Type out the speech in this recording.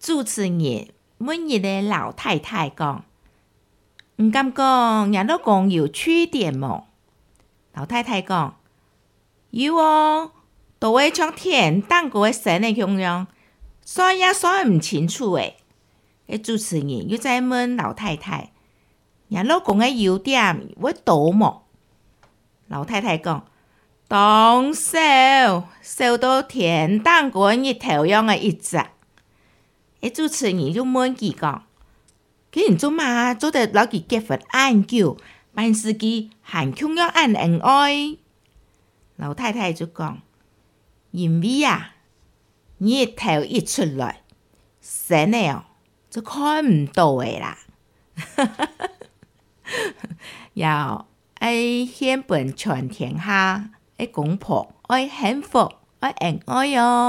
主持人问一个老太太讲：唔敢讲，人老公有缺点冇？老太太讲：有哦，都会像天当过的神的形样，算也算唔清楚诶。主持人又在问老太太：人老公的优点会多冇？老太太讲：当少，少到天当过日头样的一只。主持人就问佢讲：佢人做嘛做得老佢结婚按久，办事佢还穷样按恩爱？老太太就讲：因为日头一出来，神的就看唔到的啦。要爱显本全天下，爱公婆，爱幸福，爱恩爱哟。